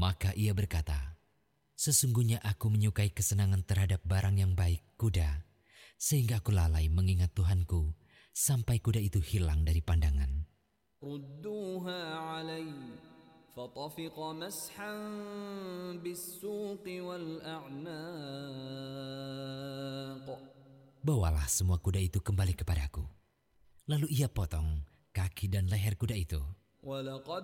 Maka ia berkata, sesungguhnya aku menyukai kesenangan terhadap barang yang baik, kuda, sehingga aku lalai mengingat Tuhanku sampai kuda itu hilang dari pandangan. ردوها علي فطفق مسحا بالسوق والأعناق. Bawalah semua kuda itu kembali kepadaku. Lalu ia potong kaki dan leher kuda itu. ولقد